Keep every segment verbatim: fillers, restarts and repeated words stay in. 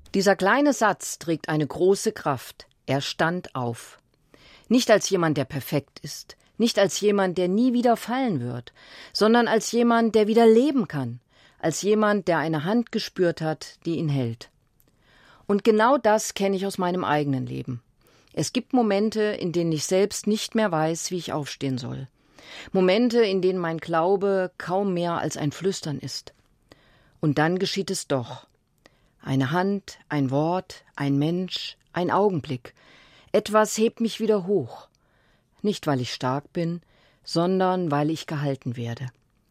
Dieser kleine Satz trägt eine große Kraft. Er stand auf. Nicht als jemand, der perfekt ist, nicht als jemand, der nie wieder fallen wird, sondern als jemand, der wieder leben kann, als jemand, der eine Hand gespürt hat, die ihn hält. Und genau das kenne ich aus meinem eigenen Leben. Es gibt Momente, in denen ich selbst nicht mehr weiß, wie ich aufstehen soll. Momente, in denen mein Glaube kaum mehr als ein Flüstern ist. Und dann geschieht es doch. Eine Hand, ein Wort, ein Mensch, ein Augenblick. Etwas hebt mich wieder hoch. Nicht, weil ich stark bin, sondern weil ich gehalten werde.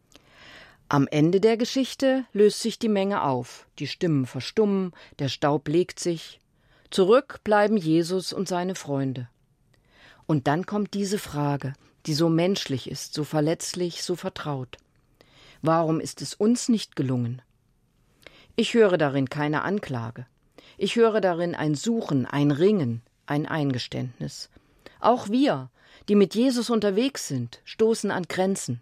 Am Ende der Geschichte löst sich die Menge auf. Die Stimmen verstummen, der Staub legt sich. Zurück bleiben Jesus und seine Freunde. Und dann kommt diese Frage, die so menschlich ist, so verletzlich, so vertraut. Warum ist es uns nicht gelungen? Ich höre darin keine Anklage. Ich höre darin ein Suchen, ein Ringen, ein Eingeständnis. Auch wir, die mit Jesus unterwegs sind, stoßen an Grenzen.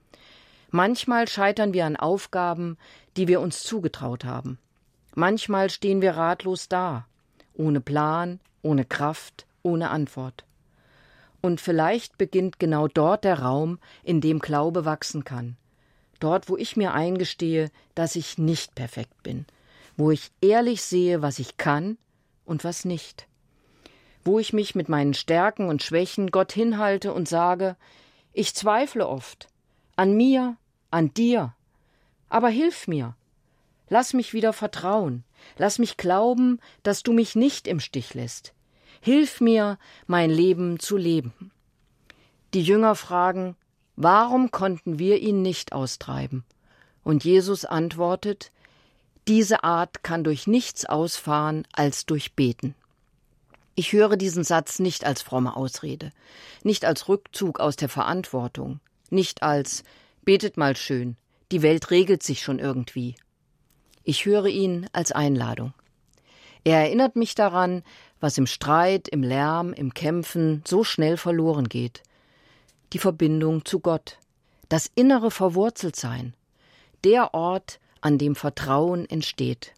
Manchmal scheitern wir an Aufgaben, die wir uns zugetraut haben. Manchmal stehen wir ratlos da, ohne Plan, ohne Kraft, ohne Antwort. Und vielleicht beginnt genau dort der Raum, in dem Glaube wachsen kann. Dort, wo ich mir eingestehe, dass ich nicht perfekt bin. Wo ich ehrlich sehe, was ich kann und was nicht. Wo ich mich mit meinen Stärken und Schwächen Gott hinhalte und sage, ich zweifle oft. An mir, an dir. Aber hilf mir. Lass mich wieder vertrauen. Lass mich glauben, dass du mich nicht im Stich lässt. Hilf mir, mein Leben zu leben. Die Jünger fragen, warum konnten wir ihn nicht austreiben? Und Jesus antwortet, diese Art kann durch nichts ausfahren als durch Beten. Ich höre diesen Satz nicht als fromme Ausrede, nicht als Rückzug aus der Verantwortung, nicht als betet mal schön, die Welt regelt sich schon irgendwie. Ich höre ihn als Einladung. Er erinnert mich daran, was im Streit, im Lärm, im Kämpfen so schnell verloren geht. Die Verbindung zu Gott, das innere Verwurzeltsein, der Ort, an dem Vertrauen entsteht.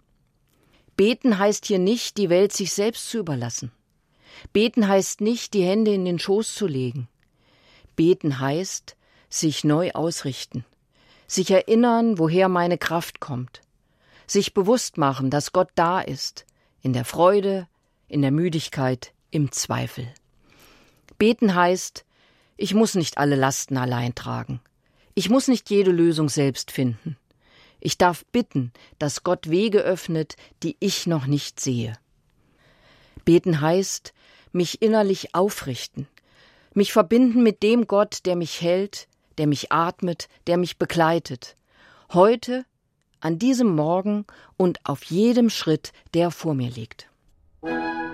Beten heißt hier nicht, die Welt sich selbst zu überlassen. Beten heißt nicht, die Hände in den Schoß zu legen. Beten heißt, sich neu ausrichten, sich erinnern, woher meine Kraft kommt, sich bewusst machen, dass Gott da ist, in der Freude, in der Müdigkeit, im Zweifel. Beten heißt, ich muss nicht alle Lasten allein tragen. Ich muss nicht jede Lösung selbst finden. Ich darf bitten, dass Gott Wege öffnet, die ich noch nicht sehe. Beten heißt, mich innerlich aufrichten, mich verbinden mit dem Gott, der mich hält, der mich atmet, der mich begleitet. Heute, an diesem Morgen und auf jedem Schritt, der vor mir liegt.